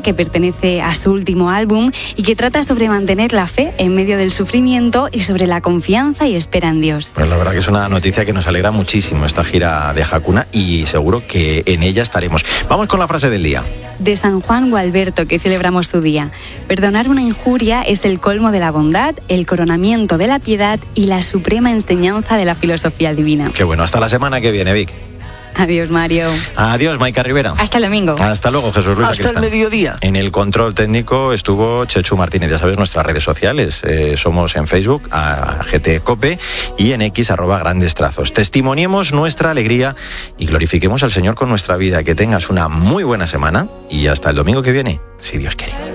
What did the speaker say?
que pertenece a su último álbum y que trata sobre mantener la fe en medio del sufrimiento y sobre la confianza y espera en Dios. Pues la verdad que es una noticia que nos alegra muchísimo, esta gira de Hakuna, y seguro que en ella estaremos. Vamos con la frase del día. De San Juan Gualberto, que celebramos su día. Perdonar una injuria es el colmo de la bondad, el coronamiento de la piedad y la suprema enseñanza de la filosofía divina. Qué bueno, hasta la semana que viene, Vic. Adiós, Mario. Adiós, Maika Rivera. Hasta el domingo. Hasta luego, Jesús Luis. Hasta el mediodía. En el control técnico estuvo Chechu Martínez. Ya sabes, nuestras redes sociales. Somos en Facebook, GT Cope, y en X, @Grandes Trazos. Testimoniemos nuestra alegría y glorifiquemos al Señor con nuestra vida. Que tengas una muy buena semana y hasta el domingo que viene, si Dios quiere.